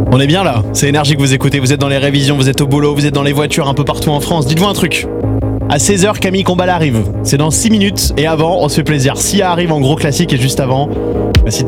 On est bien là, c'est Énergie que vous écoutez, vous êtes dans les révisions, vous êtes au boulot, vous êtes dans les voitures un peu partout en France. Dites-vous un truc, à 16h Camille Combal arrive, c'est dans 6 minutes et avant on se fait plaisir. Sia arrive en gros classique et juste avant, si